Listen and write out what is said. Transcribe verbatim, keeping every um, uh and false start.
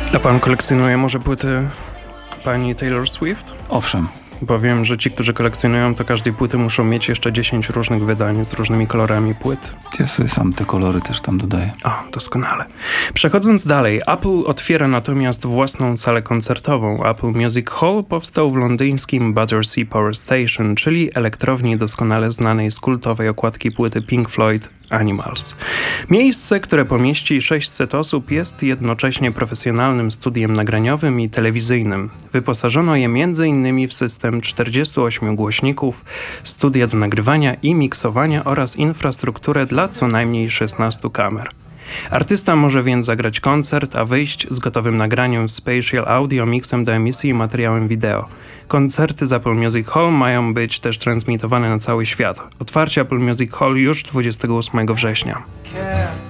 A pan kolekcjonuje może płyty pani Taylor Swift? Owszem. Bo wiem, że ci, którzy kolekcjonują, to każdej płyty muszą mieć jeszcze dziesięć różnych wydań z różnymi kolorami płyt. Ja sobie sam te kolory też tam dodaję. O, doskonale. Przechodząc dalej, Apple otwiera natomiast własną salę koncertową. Apple Music Hall powstał w londyńskim Battersea Power Station, czyli elektrowni doskonale znanej z kultowej okładki płyty Pink Floyd Animals. Miejsce, które pomieści sześćset osób, jest jednocześnie profesjonalnym studiem nagraniowym i telewizyjnym. Wyposażono je między innymi w system czterdziestu ośmiu głośników, studia do nagrywania i miksowania oraz infrastrukturę dla co najmniej szesnastu kamer. Artysta może więc zagrać koncert, a wyjść z gotowym nagraniem w Spatial Audio, miksem do emisji i materiałem wideo. Koncerty z Apple Music Hall mają być też transmitowane na cały świat. Otwarcie Apple Music Hall już dwudziestego ósmego września.